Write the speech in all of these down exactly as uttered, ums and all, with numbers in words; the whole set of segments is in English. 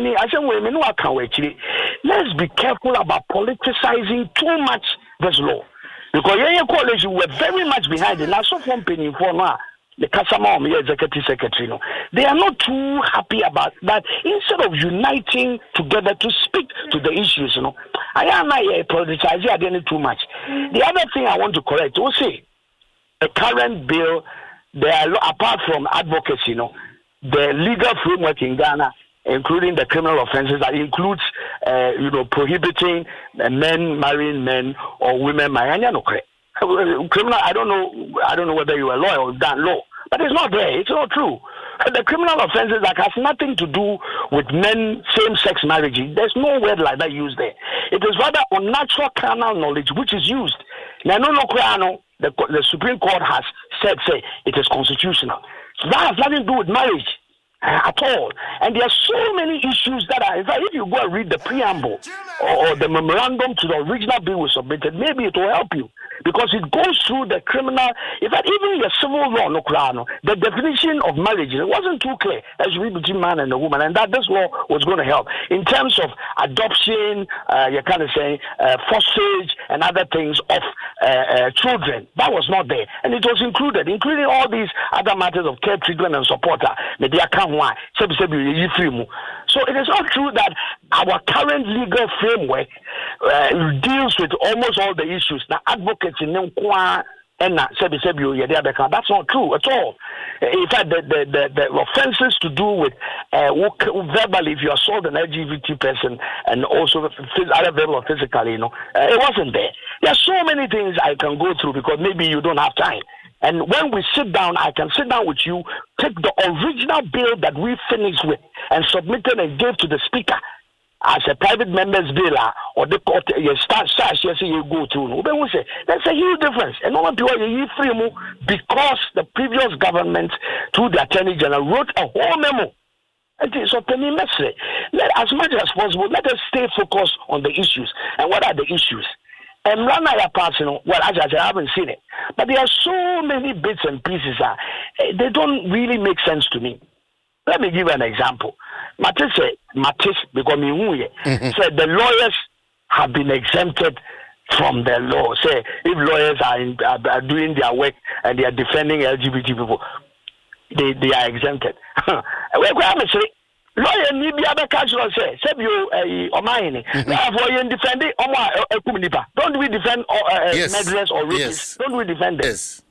Nani, I said, women who are actually, let's be careful about politicizing too much this law. Because your college were very much behind it. Now, so from penny for now, the customer, executive secretary, no, they are not too happy about that. Instead of uniting together to speak to the issues, you know, I am not politicizing again too much. The other thing I want to correct, we'll say, the current bill, there are, apart from advocacy, you know, the legal framework in Ghana, including the criminal offenses, that includes, uh, you know, prohibiting uh, men marrying men or women marrying. No, criminal. I don't know. I don't know whether you are a lawyer or done law, but it's not there. It's not true. The criminal offenses that has nothing to do with men same-sex marriage. There's no word like that used there. It is rather unnatural carnal knowledge which is used. Now, no, no, the the Supreme Court has said, say it is constitutional. So that has nothing to do with marriage at all. And there are so many issues that are, in fact, if you go and read the preamble or, or the memorandum to the original bill was submitted, maybe it will help you. Because it goes through the criminal, in fact, even your civil law, no crano, the definition of marriage, it wasn't too clear as we between man and a woman, and that this law was going to help. In terms of adoption, uh, you kind of say, uh, fosterage and other things of uh, uh, children, that was not there. And it was included, including all these other matters of care, treatment, and support. Maybe I can't why. So it is not true that our current legal framework uh, deals with almost all the issues. Now, advocates in Nkwa and that's not true at all. In fact, the, the, the, the offenses to do with uh, verbally, if you assault an L G B T person and also other verbal or physically, you know, uh, it wasn't there. There are so many things I can go through because maybe you don't have time. And when we sit down, I can sit down with you, take the original bill that we finished with and submit it and give to the speaker as a private member's bill or the court, you start, start, you go through. That's a huge difference. And no one people because the previous government, through the Attorney General, wrote a whole memo. And so, let, as much as possible, let us stay focused on the issues. And what are the issues? And run out personal, well, as I said, I haven't seen it. But there are so many bits and pieces, uh, they don't really make sense to me. Let me give an example. Matisse said, Matisse, because me said the lawyers have been exempted from the law. Say, if lawyers are, in, are, are doing their work and they are defending L G B T people, they, they are exempted. Lawyer ni bi abeka chiro say say you o mine for you defend omo ekumnipa. Don't we defend uh, yes. murderers or rapists? Yes. Don't we defend them? Yes.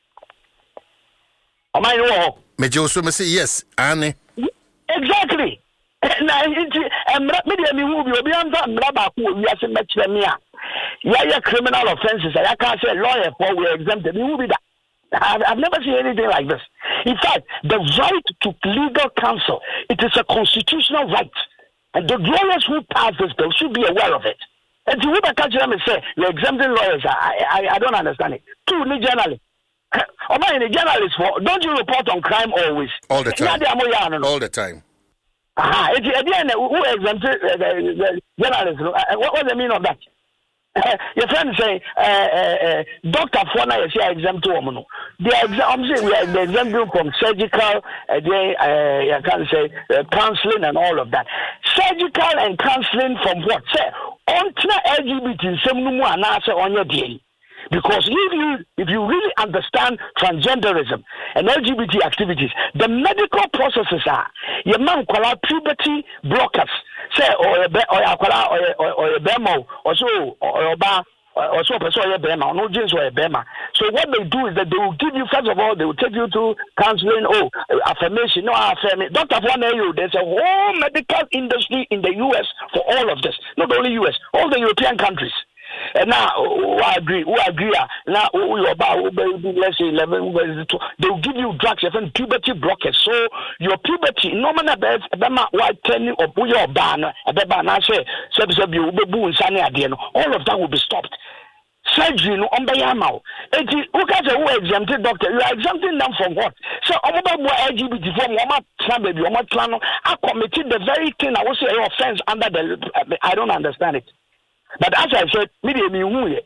O mine wo mejo so me say yes ane exactly. Na nti emra media mi hu bi obi anta mra ba ko wi ase mekire me a ya ya criminal offenses I can say lawyer for we exempted mi hu bi da. I've, I've never seen anything like this. In fact, the right to legal counsel, it is a constitutional right. And the lawyers who pass this bill should be aware of it. And to what I catch them and say, you're exempting lawyers, I, I, I don't understand it. Two, the journalists. Or my the journalists, for, don't you report on crime always? All the time. All the time. Ah, it's again, who exempted uh, the, the journalists? Uh, what was the meaning of that? Uh, your friend say, uh, uh, uh, Doctor Fona is here exempt to woman. They are exempt. I'm saying we are exempt from surgical. Uh, they, uh, you can say uh, counseling and all of that. Surgical and counseling from what? Say, on L G B T, some no more answer on your D N A. Because if you if you really understand transgenderism and L G B T activities, the medical processes are your man call out puberty blockers. Say or or or or bema or so or ba or so person or bema no jeans or bema. So what they do is that they will give you first of all they will take you to counseling oh affirmation no affirmation. Doctor you there's a whole medical industry in the U S for all of this, not only U S, all the European countries. And now, who agree? Who agree? Now, who about let's say eleven. They will give you drugs, even puberty blockers. So your puberty, normally, about what ten or put your ban, about now say, you will be all of that will be stopped. Surgery no on bayamao. It is who can say who exempted doctor? You are exempting them from what? So about more L G B T from one plan baby, one plan. I committed the very thing I was say offense under the. I don't understand it. But as I said, media me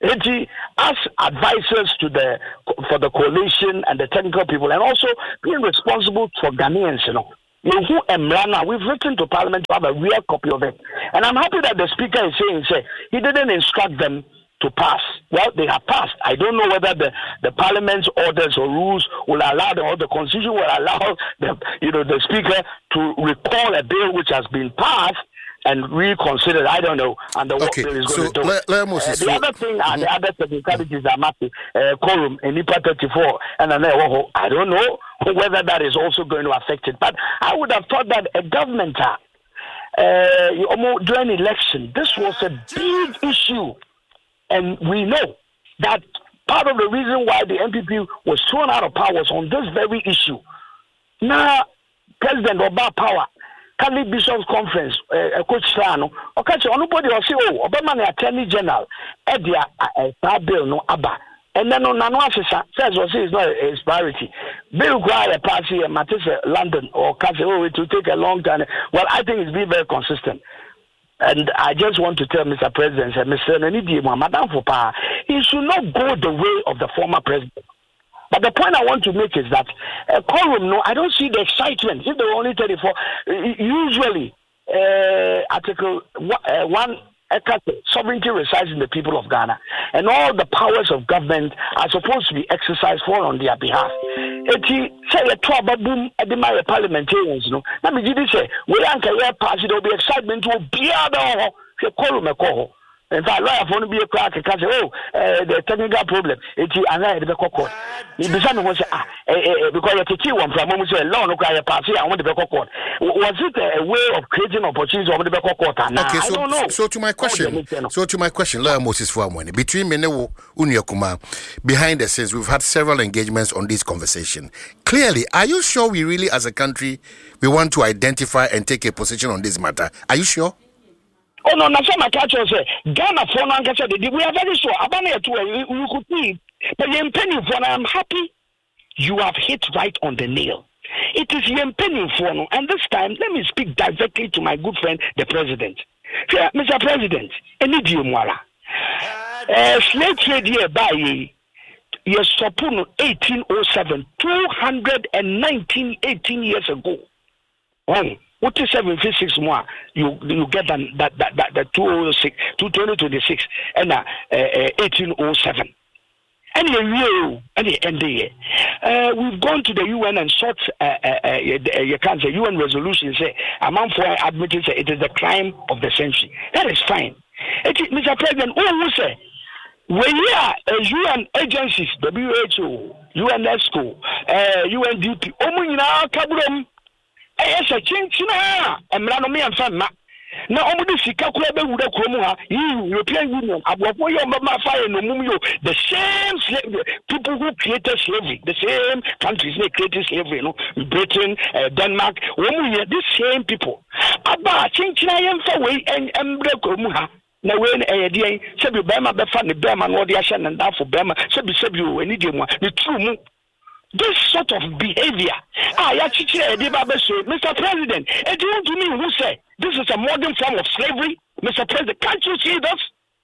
as advisors to the for the coalition and the technical people, and also being responsible for Ghanaians, you know, We've written to Parliament to have a real copy of it. And I'm happy that the Speaker is saying, say, he didn't instruct them to pass. Well, they have passed. I don't know whether the, the Parliament's orders or rules will allow them, or the Constitution will allow the, you know, the Speaker to recall a bill which has been passed and reconsider. I don't know. And the okay, work bill is so going to do. Let, let uh, the other thing, mm-hmm. uh, the other technicalities are massive. Quorum in NIPA thirty-four, and I don't know whether that is also going to affect it. But I would have thought that a government, uh, during election, this was a big issue. And we know that part of the reason why the N P P was thrown out of power was on this very issue. Now, President Obama power, Catholic Bishops Conference, uh, Coach Slano, okay, so nobody will say, oh, Obama the Attorney General, Edia, a bill no abba. And then on Nano Assessor says, well, it's not a priority. Bill Gray, a party, a Matisse, London, or Cassie, oh, it will take a long time. Well, I think it's been very consistent. And I just want to tell Mister President, Mister Nanidi, Madam Fopa, he should not go the way of the former president. But the point I want to make is that uh, quorum, no, I don't see the excitement. If there were only thirty-four, usually uh, Article uh, one, sovereignty resides in the people of Ghana, and all the powers of government are supposed to be exercised for on their behalf. Eti say a trouble boom at the parliamentarians, no. Let me just say, we are going to pass it. There will be excitement to be out of quorum. In fact, lawyer for to be a crack and say, oh, uh, the technical problem. It's an eye the court. You become one say, ah, because you take one from moment say, law no cry pass here. I want the court. Was it a way of creating opportunities over the court? Okay, so, I don't know. So to my question, so to my question, lawyer Moses Fuamwene, between Menewo Unyakuma, behind the scenes, we've had several engagements on this conversation. Clearly, are you sure we really, as a country, we want to identify and take a position on this matter? Are you sure? Oh no, na some catch say Ghana for no said we are very sure. Abana to you could see, but the penny for I'm happy you have hit right on the nail. It is the penny for no, and this time let me speak directly to my good friend the president. Mister President, any deal mwala. Uh, slave trade here by yes, Sopuno eighteen oh seven, two hundred nineteen, eighteen years ago. Oh. What is seven fifty-six more? You you get that that that that, that two oh six, two twenty twenty-six, and uh, uh, eighteen oh seven. And you and the end year, uh, we've gone to the U N and sought uh, uh, uh, you can't say U N resolution say amount for admitting say it is the crime of the century. That is fine. It, Mister President, who will say when you are uh, U N agencies, W H O, UNESCO, uh, U N D P, Omunina Kabrum. Yes, a chinchina, and Manomi and Fama. Now, only the Sikakura would have come, you, European Union, Abapoya, Mama Fire, no Mumio, the same slave, people who created slavery, the same countries they created slavery, no, Britain, uh, Denmark, Womuya, the same people. Abba, chinchina, and Faway, and Embrekomuha. Now, when a day, Sabu Bama, Befan, the Bama, or the Ashan and down for Bama, Sabu Sabu, and Idioma, the true. This sort of behavior, ah, Mister President, and you want to me who say this is a modern form of slavery, Mister President? Can't you see this?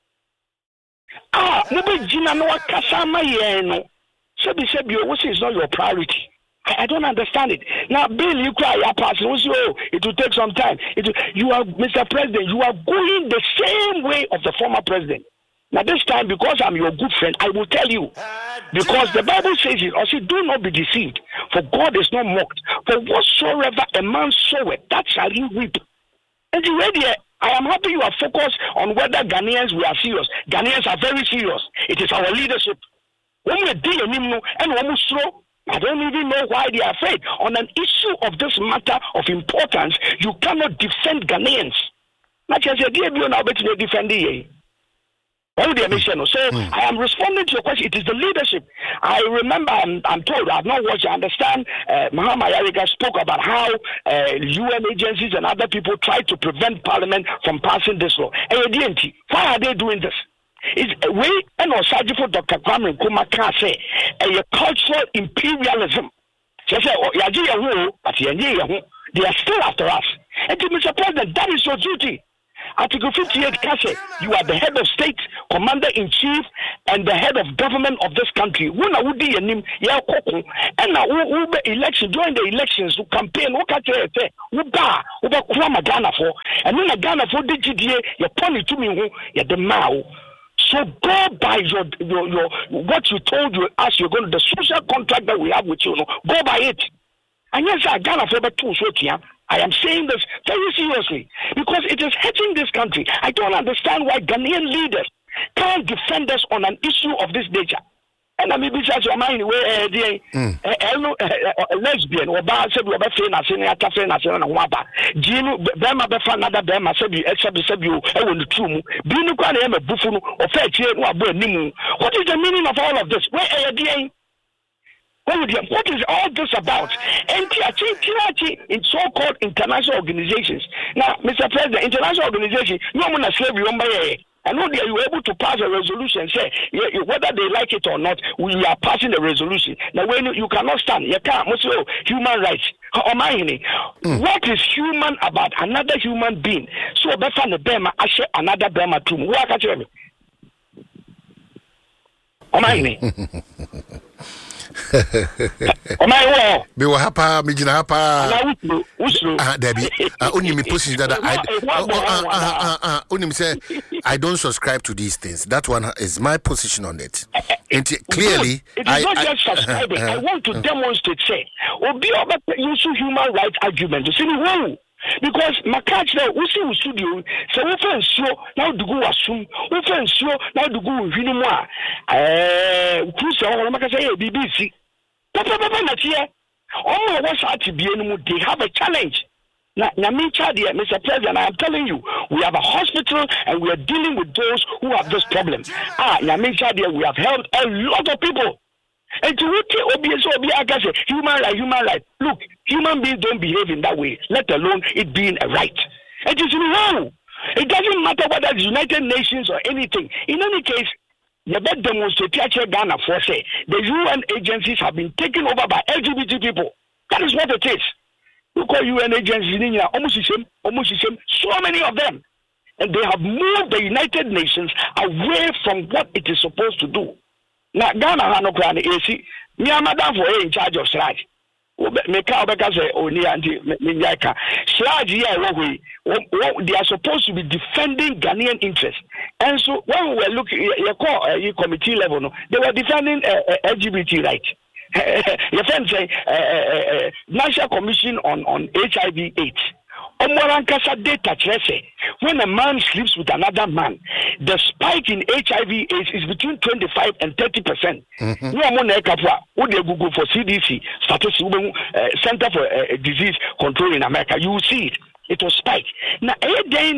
Ah, maybe Gina no Kasama Yeno. Sebi Sebi, which is not your priority. I, I don't understand it. Now, Bill, you cry, you pass, oh, it will take some time. It will, you are, Mister President, you are going the same way of the former president. Now this time, because I'm your good friend, I will tell you. Because the Bible says it, or say, do not be deceived, for God is not mocked. For whatsoever a man soweth, that shall he reap. And you ready? I am happy you are focused on whether Ghanaians we are serious. Ghanaians are very serious. It is our leadership. When we deal and when we slow, I don't even know why they are afraid. On an issue of this matter of importance, you cannot defend Ghanaians. Like I said, dear, you now better defend the So mm. I am responding to your question. It is the leadership. I remember, I'm, I'm told, I have not watched, I understand, uh, Mahama Yariga spoke about how uh, U N agencies and other people try to prevent Parliament from passing this law. And why are they doing this? Is we and also for Doctor Kwame Nkrumah can say a cultural imperialism. They say, they are still after us. And Mister President, that is your duty. Article fifty-eight Kase, you are the head of state, commander in chief, and the head of government of this country. When I would be a name, yeah, and now we be election during the elections to campaign. What can I say? We bar, we bar Kwama Ghana for, and then a Ghana for D G D A, you pony to me who you the Mao. So go by your, your your what you told you as you're going to the social contract that we have with you. No, go by it. And yes, I Ghana for two so here. I am saying this very seriously because it is hurting this country. I don't understand why Ghanaian leaders can't defend us on an issue of this nature. And I mean, besides your mind, where the lesbian or bar said we are saying, I say, I can't say, I say, and Waba. Gino, Bema Befa, another Bema said you, except you, I want the true. Being a kind of buffalo or fair chair, what is the meaning of all of this? Where are you? What is all this about? And in so-called international organizations. Now, Mister President, international organization, you want to slave you on by and only are you able to pass a resolution, say whether they like it or not, we are passing a resolution. Now, when you cannot stand, you can't. Human rights. Mm. What is human about another human being? So, better the Bema, I share another Bema too. What can you tell me? Oh my God! Me wa hapa, me jina hapa. Ah, Debbie. Only me position that I. Ah, ah, Only me say I don't subscribe to these things. That one is my position on it. And clearly, it is I, not I, just subscribing. Uh, uh, I want to uh, demonstrate. Say, obi oba use human rights argument. You see who? Because Makach now, we see studio, so we can show now to go assume, we can show now to go with him. Eh, who's all I'm say B B C. Papa, Papa, not here. All of us are to be anymore. They have a challenge. Now, Mister President, I am telling you, we have a hospital and we are dealing with those who have this problem. Ah, Mister we have helped a lot of people. And to what human right, human right. Look, human beings don't behave in that way, let alone it being a right. It is wrong. It doesn't matter whether it's United Nations or anything. In any case, you better demonstrate Ghana for say the U N agencies have been taken over by L G B T people. That is what it is. Look at U N agencies in India, almost the same, almost the same, so many of them. And they have moved the United Nations away from what it is supposed to do. Now, Ghana no plan A C. Me am madam for in charge of Sraj. Me ka obeka say oni anti me nyaka. Sraj here they are supposed to be defending Ghanaian interests. And so when we were looking you call uh, committee level no, they were defending uh, uh, L G B T rights. Your friend say uh, uh, uh, National Commission on on H I V AIDS. Omwarankasa data say when a man sleeps with another man, the spike in H I V AIDS is between twenty-five and thirty percent. No one would Google for C D C, Statistics uh, Center for uh, Disease Control in America. You will see it. It was spiked. Now, a day,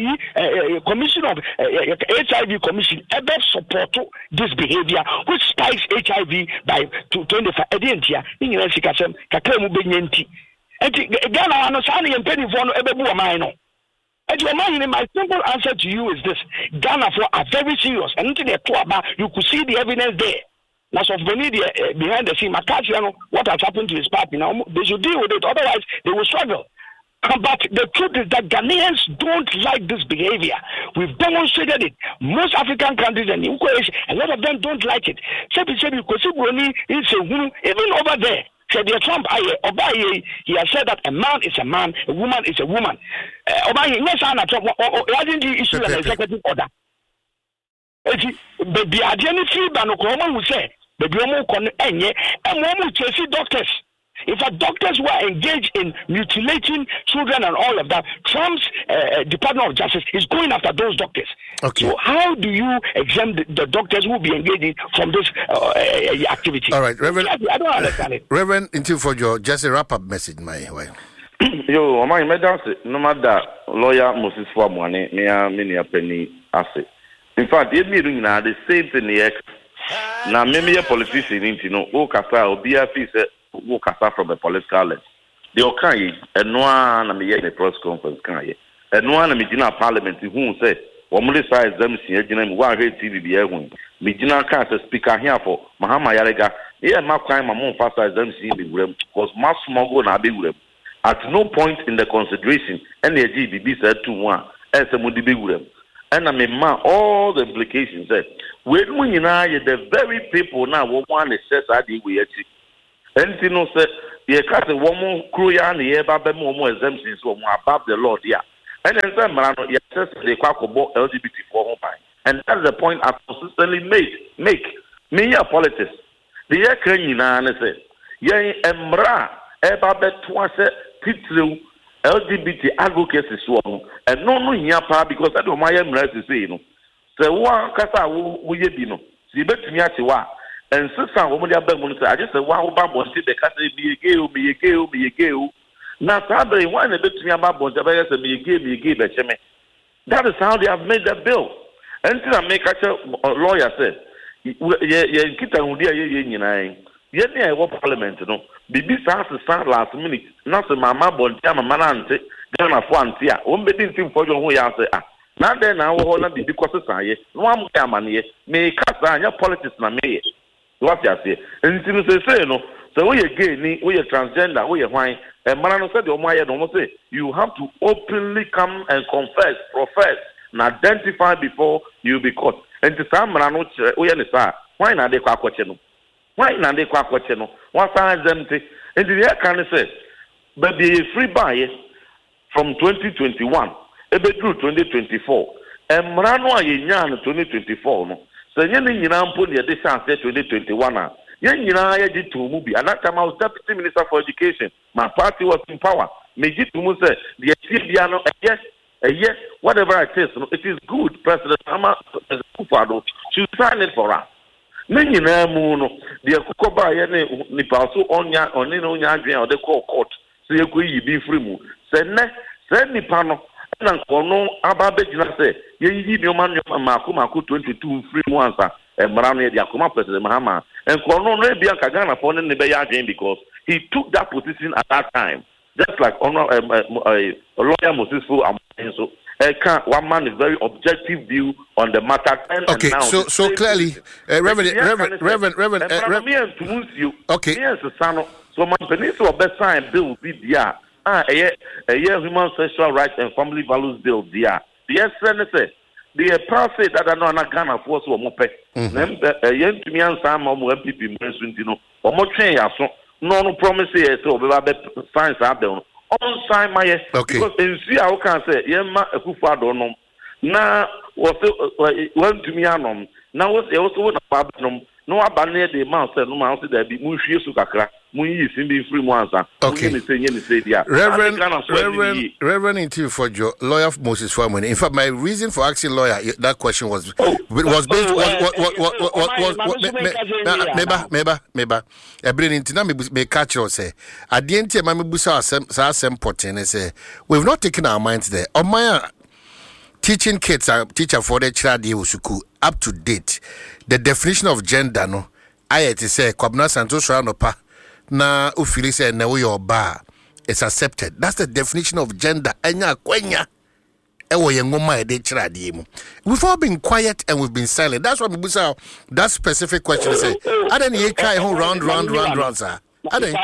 a commission of uh, H I V commission ever support this behavior, which spikes H I V by to twenty-five. I didn't hear. In your second, Kakamu Benyenti. And Ghana, I know Sani and Penny for no Ebebu Mino. And your mind, my simple answer to you is this: Ghana for are very serious, and into their about you could see the evidence there. Now, so Benidi uh, behind the scene, Makachiano, what has happened to his party now? They should deal with it, otherwise they will struggle. But the truth is that Ghanaians don't like this behavior. We've demonstrated it. Most African countries and a lot of them don't like it. Even over there. Said the Trump, I, he has said that a man is a man, a woman is a woman. Obaye, yes, I Trump. Why didn't he issue an executive order? But the identity feedback, no one will say, the Biomo con enye, and one will see doctors. In fact, doctors were engaged in mutilating children and all of that. Trump's uh, Department of Justice is going after those doctors. Okay. So how do you exempt the, the doctors who will be engaging from this uh, uh, activity? All right, Reverend. I, I don't understand it. Reverend, until for your just a wrap-up message, my way. Yo, my madam, no matter lawyer Moses Fuamwane, me a many a penny asset. In fact, they be doing now the same thing here. Now, maybe a politician, you know, who kasa or be a piece. Who kasa from a political lens. The okay, and one na me in a press conference can ye. And one na me dina parliament who say, "Wamuli size them see ejina one hate T V be ehun." Me dina can say speaker here for Mahama Yarega. Yeah, my crime my mom fast size them see be grem because mass smuggle na be grem. At no point in the consideration, N A G B B said to one. as a Mudibigurem. And I mean, all the implications that when we unite the very people now want to say that we are. And you know, say, you can't a woman crew and the air by more exemptions above the Lord, yeah. And then some man, yes, they quack about L G B T for home. And that's the point I consistently made. Make me a politics. The year can you know, and say, yea, Emra, Ebabe twice, Titlu, L G B T advocacy swung, and no, no, yapa, because I don't mind Emra to say, no. So, one Casa will be no. See, bet me at you, and sister, woman, I just said, wow, Babo, see the Casa be a gay, be a gay, be a gay. Now, Saturday, why a bit to me about Bonjabas and be a gay, be a gay, but that is how they have made that bill. Until I make a lawyer said, yeah, Kita Udia, you know, yet I want parliament, you know. Bibi starts to start last minute, not the Mamma Bonjama Manante, Ghana Fantia, one betting team for your way answer. Now then, I will hold the because I one money may cast down your politics, na me. What you say? And it's say, no, so we again, we are transgender, we are white. And Marano said, say, you have to openly come and confess, profess, and identify before you be caught. And to some Marano, we understand. Why not they quack question? Why not they quack question? What signs them? And the air can say, but be a free buy from twenty twenty-one, a bit through twenty twenty-four. And Marano, a twenty twenty-four. No, so you need to put your distance twenty twenty-one. Yen yina ya did to movie. At that time I was deputy minister for education. My party was in power. Me did to move say the piano yes, yes, whatever it is, it is good. President Ama Kufado should sign it for us. Many na muno the Kukoba yene ni paso onya oni no nya adwen o de call court. So you could be free mu. Say ne say ni pano na kono aba be gina say ye yi ni o man mako mako twenty-two free mu answer. And Marano the Akuma President Mahama and Kono Nebia Kagana for the Nebeya because he took that position at that time. Just like honor um, uh, uh, lawyer Moses Fu and so one man is very objective view on the matter. And okay, and now so so clearly, uh, Reverend, Reverend, Reverend, Reverend, uh, Reverend, Reverend, okay. So my peninsula best sign bill will be there. Ah, a year, a year human sexual rights and family values bill there. Yes, Senator. The passage that I know na Ghana force or mope. Nem eh yen to me answer mo M P P mwensunti no. Omo twen ya so. No no promise here so be ba signs abel no. On sign my because in see how can say yen ma Akufo-Addo no. Na was want to me anom. Na was e also na ba no. No abane the man say no man say there be munhwie su kakra. Munyi sim be free mo answer. Okay. Reverend Reverend Reverend Intifojo, lawyer Moses Fuamwene. In fact, my reason for asking lawyer that question was oh, was based oh, was was was was was meba meba meba. Ebrin intina me me catch you say. At the end my me busa asem sa asem poten say we've not taken our minds there. On my teaching kids and teacher for the child usuku up to date. The definition of gender no I to say Kwabena Santos Ranopa na ufili say na we oba it's accepted. That's the definition of gender. Enya kwenya ewo yengoma e de chirade mu. We've all been quiet and we've been silent. That's why we busa that specific question say I don't ye kai ho round round round round sir. I don't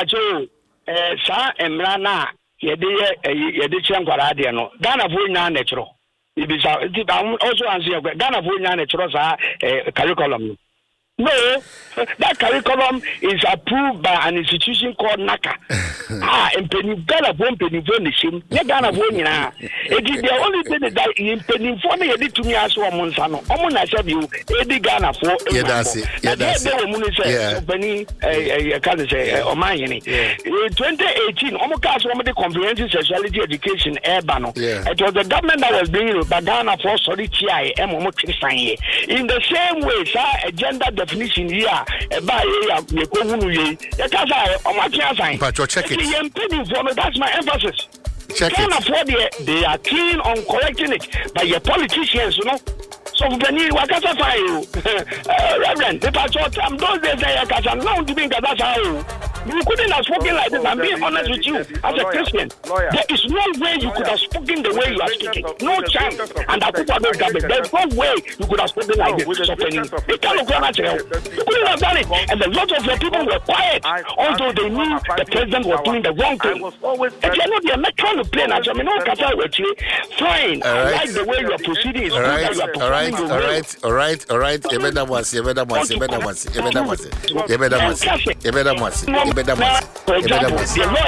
eh sa emra na ye de ye de chiankwara de no Ghana vo nya na chiro. Ibisa also answer Ghana vo nya na chiro sa curriculum. No, that curriculum is approved by an institution called NACA. ah, and Penugala won't penny furnishing. Negana won't. It is the only thing that in penny for me, did to me as one Monsano. Omuna said you, Eddie Ghana for yeah, that's it. Yeah, that's it. Yeah, Penny, I can't say, or my any. twenty eighteen, Omokas one of the comprehensive sexuality education, Airbano. It was the government that was bringing Ghana for Soliti and Momoki. In the same way, sir, a gender definition here, a by a Yakunu, but check it. That's my emphasis. Check can't it. Afford it. They are keen on correcting it by your politicians, you know. So when you work as a fire, Reverend, if I thought I'm those days I can now to be that's how. You couldn't have spoken like this. I'm being honest with you as a Christian. There is no way you could have spoken the way you are speaking. No chance. And I put out government. There's no way you could have spoken like this. You can't go natural. You couldn't have done it. And a lot of your people were quiet, although they knew the president was doing the wrong thing. If you're not, they're not trying to play natural. I mean, no, fine. I like the way you are proceeding. It's all right, good that you all are right, performing all the way. right, all right, all right. Yebeda mwasi, yebeda mwasi, yebeda mwasi, yebeda mwasi, yebeda mwasi, yebeda mwasi, yebeda mwasi, yebeda mwasi.